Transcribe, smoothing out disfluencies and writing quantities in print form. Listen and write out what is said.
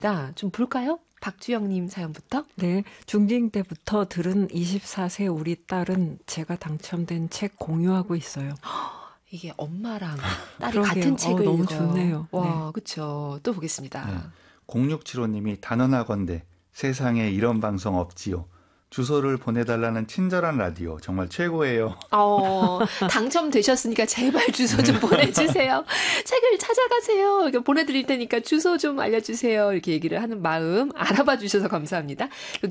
있습니다. 좀 볼까요? 박주영님 사연부터. 네, 중딩 때부터 들은 24세 우리 딸은 제가 당첨된 책 공유하고 있어요. 이게 엄마랑 딸이 그러게요. 같은 책을 너무 읽어요. 좋네요. 와, 네. 그렇죠. 또 보겠습니다. 네. 0675님이 단언하건대 세상에 이런 방송 없지요. 주소를 보내달라는 친절한 라디오 정말 최고예요. 당첨되셨으니까 제발 주소 좀 보내주세요. 책을 찾아가세요. 이거 보내드릴 테니까 주소 좀 알려주세요. 이렇게 얘기를 하는 마음 알아봐 주셔서 감사합니다.